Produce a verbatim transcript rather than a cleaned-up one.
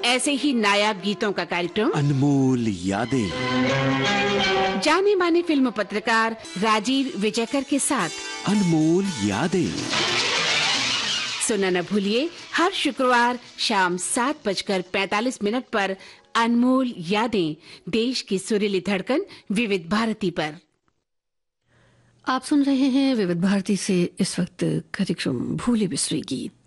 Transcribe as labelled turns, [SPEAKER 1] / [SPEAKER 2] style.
[SPEAKER 1] ऐसे ही नायाब गीतों का कार्यक्रम
[SPEAKER 2] अनमोल यादें,
[SPEAKER 1] जाने माने फिल्म पत्रकार राजीव विजयकर के साथ
[SPEAKER 2] अनमोल यादें
[SPEAKER 1] सुनना न भूलिए हर शुक्रवार शाम सात बजकर पैतालीस मिनट पर अनमोल यादें, देश की सुरीली धड़कन विविध भारती पर।
[SPEAKER 3] आप सुन रहे हैं विविध भारती से इस वक्त कार्यक्रम भूले बिसरे गीत।